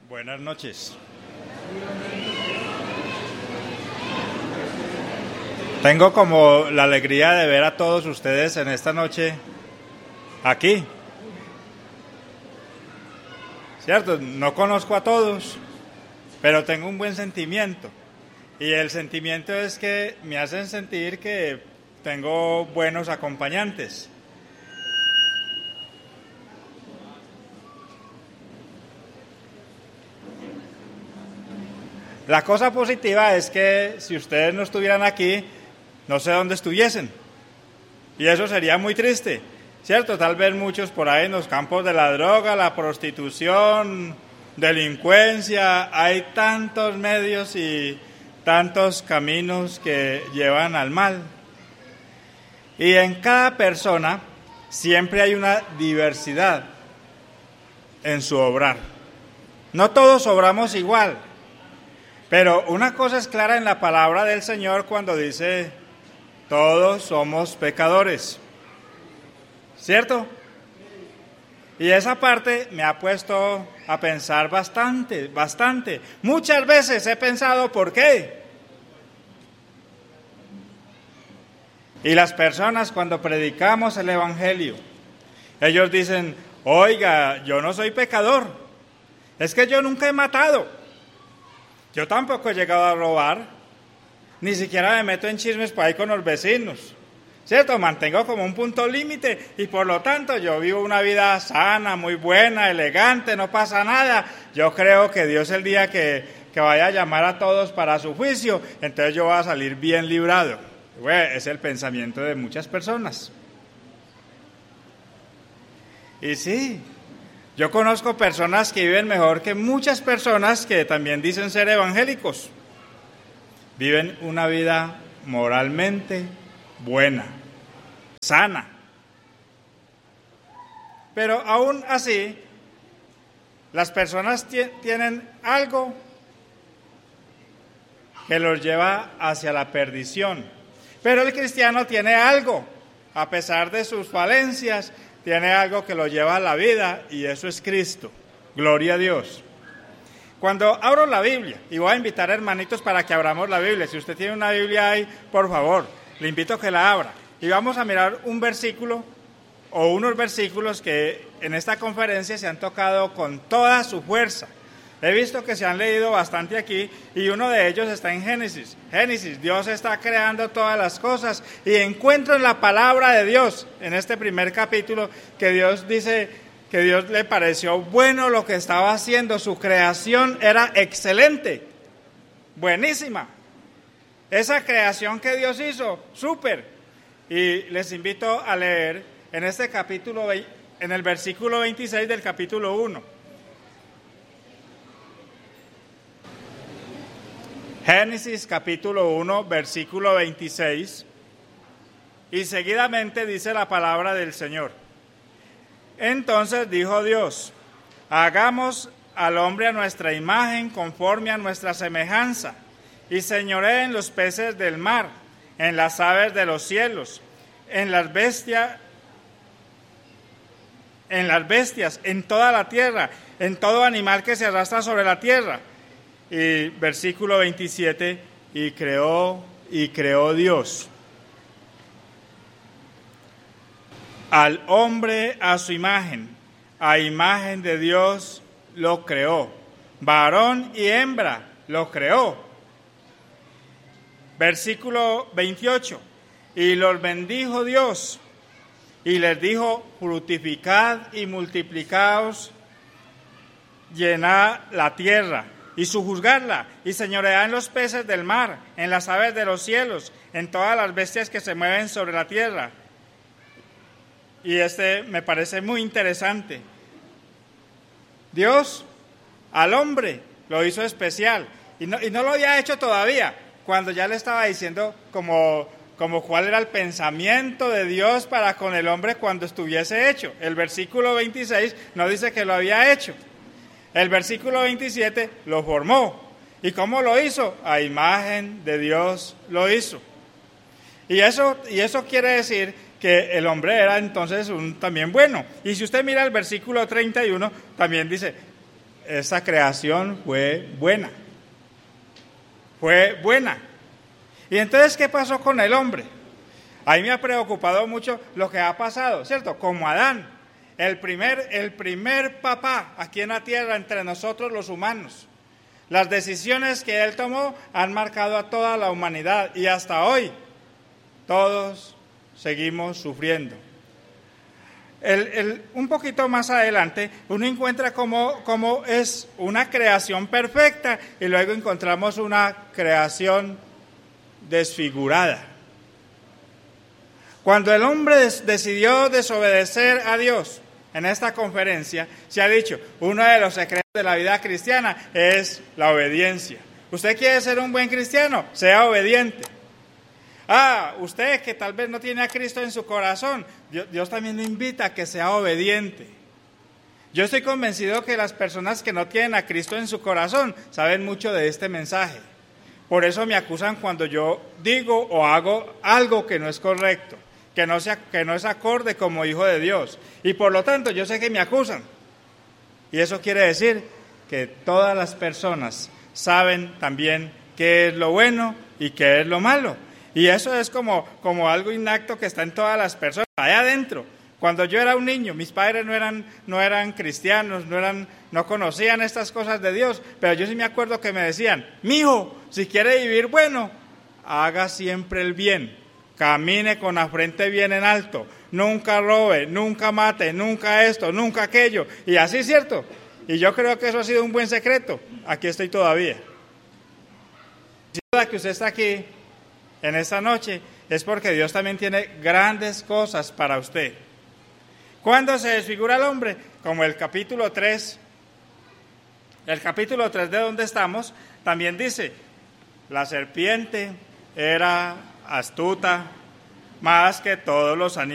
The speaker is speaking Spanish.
Buenas noches. Tengo como la alegría de ver a todos ustedes en esta noche aquí. ¿Cierto? No conozco a todos, pero tengo un buen sentimiento. Y el sentimiento es que me hacen sentir que tengo buenos acompañantes. La cosa positiva es que si ustedes no estuvieran aquí, no sé dónde estuviesen. Y eso sería muy triste, ¿cierto? Tal vez muchos por ahí en los campos de la droga, la prostitución, delincuencia. Hay tantos medios y tantos caminos que llevan al mal. Y en cada persona siempre hay una diversidad en su obrar. No todos obramos igual. Pero una cosa es clara en la palabra del Señor cuando dice, todos somos pecadores, ¿cierto? Y esa parte me ha puesto a pensar bastante. Muchas veces he pensado, ¿por qué? Y las personas cuando predicamos el Evangelio, ellos dicen, oiga, yo no soy pecador, es que yo nunca he matado. Yo tampoco he llegado a robar, ni siquiera me meto en chismes por ahí con los vecinos, ¿cierto? Mantengo como un punto límite y por lo tanto yo vivo una vida sana, muy buena, elegante, no pasa nada. Yo creo que Dios el día que vaya a llamar a todos para su juicio, entonces yo voy a salir bien librado. Bueno, es el pensamiento de muchas personas. Y sí, yo conozco personas que viven mejor que muchas personas que también dicen ser evangélicos. Viven una vida moralmente buena, sana. Pero aún así, las personas tienen algo que los lleva hacia la perdición. Pero el cristiano tiene algo, a pesar de sus falencias, tiene algo que lo lleva a la vida y eso es Cristo. Gloria a Dios. Cuando abro la Biblia, y voy a invitar a hermanitos para que abramos la Biblia, si usted tiene una Biblia ahí, por favor, le invito a que la abra. Y vamos a mirar un versículo o unos versículos que en esta conferencia se han tocado con toda su fuerza. He visto que se han leído bastante aquí y uno de ellos está en Génesis. Génesis, Dios está creando todas las cosas y encuentro en la palabra de Dios, en este primer capítulo, que Dios dice que Dios le pareció bueno lo que estaba haciendo, su creación era excelente, buenísima. Esa creación que Dios hizo, súper. Y les invito a leer en este capítulo, en el versículo 26 del capítulo 1. Génesis capítulo 1, versículo 26, y seguidamente dice la palabra del Señor. Entonces dijo Dios, hagamos al hombre a nuestra imagen, conforme a nuestra semejanza, y señoree en los peces del mar, en las aves de los cielos, en las bestias, en toda la tierra, en todo animal que se arrastra sobre la tierra. Y versículo 27, y creó Dios al hombre a su imagen, a imagen de Dios lo creó, varón y hembra lo creó. Versículo 28, y los bendijo Dios, y les dijo, fructificad y multiplicaos, llenad la tierra, y sojuzgarla, y señoread en los peces del mar, en las aves de los cielos, en todas las bestias que se mueven sobre la tierra. Y me parece muy interesante. Dios al hombre lo hizo especial, y no lo había hecho todavía, cuando ya le estaba diciendo como cuál era el pensamiento de Dios para con el hombre cuando estuviese hecho. El versículo 26 no dice que lo había hecho. El versículo 27 lo formó. ¿Y cómo lo hizo? A imagen de Dios lo hizo. Y eso quiere decir que el hombre era entonces también bueno. Y si usted mira el versículo 31, también dice, esa creación fue buena. Fue buena. Y entonces, ¿qué pasó con el hombre? A mí me ha preocupado mucho lo que ha pasado, ¿cierto? Como Adán, el primer papá aquí en la tierra entre nosotros los humanos. Las decisiones que él tomó han marcado a toda la humanidad y hasta hoy todos seguimos sufriendo. Un poquito más adelante uno encuentra cómo es una creación perfecta y luego encontramos una creación desfigurada. Cuando el hombre decidió desobedecer a Dios, en esta conferencia se ha dicho, uno de los secretos de la vida cristiana es la obediencia. ¿Usted quiere ser un buen cristiano? Sea obediente. Usted que tal vez no tiene a Cristo en su corazón, Dios también le invita a que sea obediente. Yo estoy convencido que las personas que no tienen a Cristo en su corazón saben mucho de este mensaje. Por eso me acusan cuando yo digo o hago algo que no es correcto, que no es acorde como hijo de Dios. Y por lo tanto yo sé que me acusan. Y eso quiere decir que todas las personas saben también qué es lo bueno y qué es lo malo. Y eso es como algo innato que está en todas las personas, allá adentro. Cuando yo era un niño, mis padres no eran cristianos, no conocían estas cosas de Dios, pero yo sí me acuerdo que me decían, mijo, si quiere vivir bueno, haga siempre el bien, camine con la frente bien en alto, nunca robe, nunca mate, nunca esto, nunca aquello, y así, ¿cierto? Y yo creo que eso ha sido un buen secreto, aquí estoy todavía. Sin duda que usted está aquí en esta noche es porque Dios también tiene grandes cosas para usted. ¿Cuándo se desfigura el hombre? Como el capítulo 3. El capítulo 3 de donde estamos también dice, la serpiente era astuta más que todos los animales